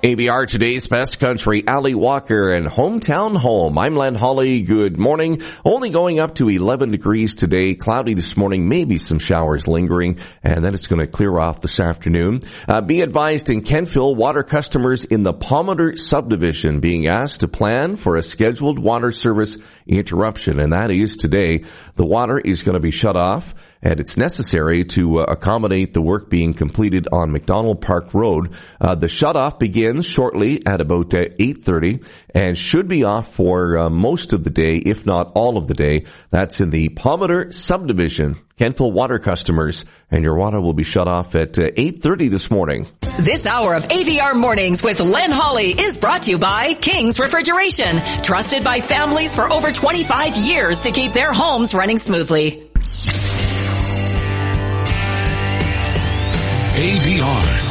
ABR Today's Best Country, Ali Walker and Hometown Home. I'm Len Holly. Good morning. Only going up to 11 degrees today. Cloudy this morning, maybe some showers lingering, and then it's going to clear off this afternoon. Be advised in Kentville, water customers in the Palmer subdivision being asked to plan for a scheduled water service interruption, and that is today. The water is going to be shut off, and it's necessary to accommodate the work being completed on McDonald Park Road. The shut-off begins shortly at about 8:30 and should be off for most of the day, if not all of the day. That's in the Palmer subdivision. Kentville water customers, and your water will be shut off at 8:30 this morning. This hour of AVR Mornings with Len Holly is brought to you by King's Refrigeration, trusted by families for over 25 years to keep their homes running smoothly. AVR